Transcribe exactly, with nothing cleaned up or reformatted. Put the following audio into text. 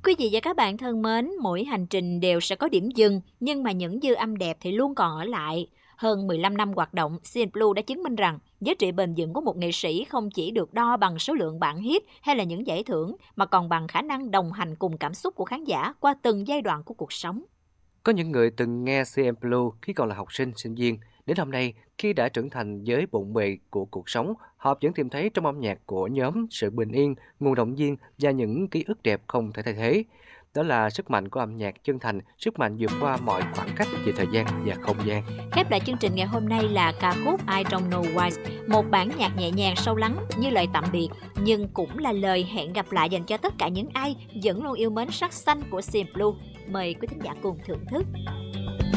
Quý vị và các bạn thân mến, mỗi hành trình đều sẽ có điểm dừng, nhưng mà những dư âm đẹp thì luôn còn ở lại. Hơn mười lăm năm hoạt động, xê en Blue đã chứng minh rằng giá trị bền vững của một nghệ sĩ không chỉ được đo bằng số lượng bản hit hay là những giải thưởng, mà còn bằng khả năng đồng hành cùng cảm xúc của khán giả qua từng giai đoạn của cuộc sống. Có những người từng nghe xê en Blue khi còn là học sinh, sinh viên. Đến hôm nay, khi đã trưởng thành với bộn bề của cuộc sống, họ vẫn tìm thấy trong âm nhạc của nhóm sự bình yên, nguồn động viên và những ký ức đẹp không thể thay thế. Đó là sức mạnh của âm nhạc chân thành, sức mạnh vượt qua mọi khoảng cách về thời gian và không gian. Khép lại chương trình ngày hôm nay là ca khúc I Don't Know Why, một bản nhạc nhẹ nhàng sâu lắng như lời tạm biệt, nhưng cũng là lời hẹn gặp lại dành cho tất cả những ai vẫn luôn yêu mến sắc xanh của xê en Blue. Mời quý thính giả cùng thưởng thức.